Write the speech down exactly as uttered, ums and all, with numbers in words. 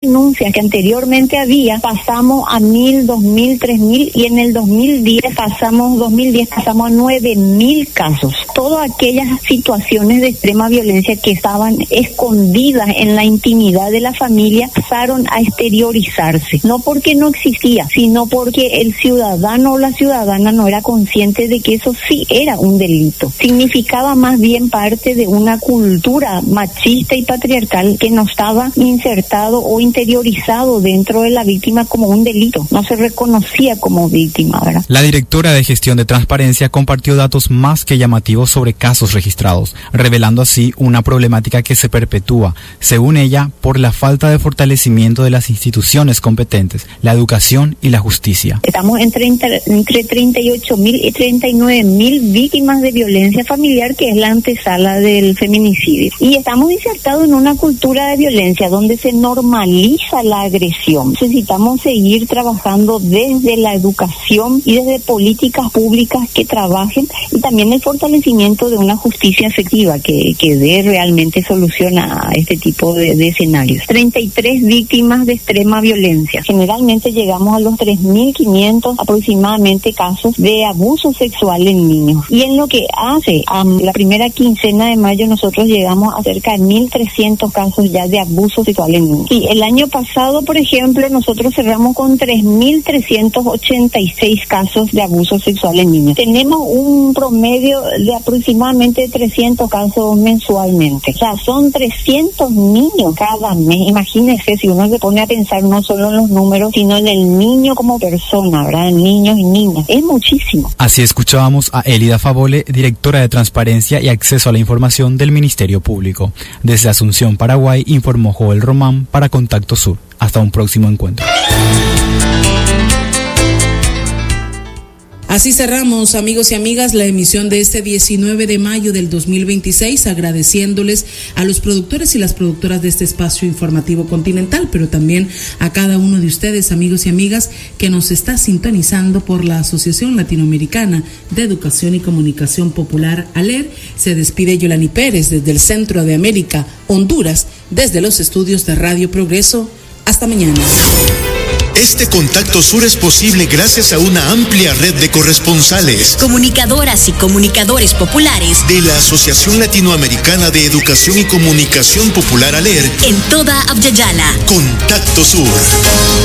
denuncias que anteriormente había, pasamos a mil, dos mil, tres mil y en el dos mil diez pasamos, dos mil diez pasamos a nueve mil casos. Todas aquellas situaciones de extrema violencia que estaban escondidas en la intimidad de la familia pasaron a exteriorizarse, no porque no existía, sino porque el ciudadano o la ciudadana no era consciente de que eso sí era un delito. Significaba más bien parte de una cultura machista y patriarcal que no estaba insertado o interiorizado dentro de la víctima como un delito, no se reconocía como víctima, ¿verdad? La directora de Gestión de Transparencia compartió datos más que llamativos sobre casos registrados, revelando así una problemática que se perpetúa, según ella, por la falta de fortalecimiento de las instituciones competentes, la educación y la justicia. Estamos en treinta, entre treinta y ocho mil y treinta y nueve mil víctimas de violencia familiar, que es la antesala del feminicidio. Y estamos insertados en una cultura de violencia donde se normaliza la agresión. Necesitamos seguir trabajando desde la educación y desde políticas públicas que trabajen, y también el fortalecimiento de una justicia efectiva que, que dé realmente solución a este tipo de, de escenarios. treinta y tres víctimas de extrema violencia. Generalmente llegamos a los tres mil quinientos aproximadamente casos de abuso sexual en niños. Y en lo que hace a la primera quincena de mayo nosotros llegamos a cerca de mil trescientos casos ya de abuso sexual en niños. Y el año pasado, por ejemplo, nosotros cerramos con tres mil trescientos ochenta y seis casos de abuso sexual en niños. Tenemos un promedio de aproximadamente trescientos casos mensualmente. O sea, son trescientos niños cada mes. Imagínense, si uno se pone a pensar no solo en los números, sino en el niño como persona, ¿verdad? Niños y niñas. Es muchísimo. Así escuchábamos a Elida Favole, directora de Transparencia y Acceso a la Información del Ministerio Público. Desde Asunción, Paraguay, informó Joel Román para Contacto Sur. Hasta un próximo encuentro. Así cerramos, amigos y amigas, la emisión de este diecinueve de mayo del dos mil veintiséis, agradeciéndoles a los productores y las productoras de este espacio informativo continental, pero también a cada uno de ustedes, amigos y amigas, que nos está sintonizando por la Asociación Latinoamericana de Educación y Comunicación Popular, ALER. Se despide Yolani Pérez desde el Centro de América, Honduras, desde los estudios de Radio Progreso. Hasta mañana. Este Contacto Sur es posible gracias a una amplia red de corresponsales, comunicadoras y comunicadores populares de la Asociación Latinoamericana de Educación y Comunicación Popular, ALER, en toda Abya Yala. Contacto Sur.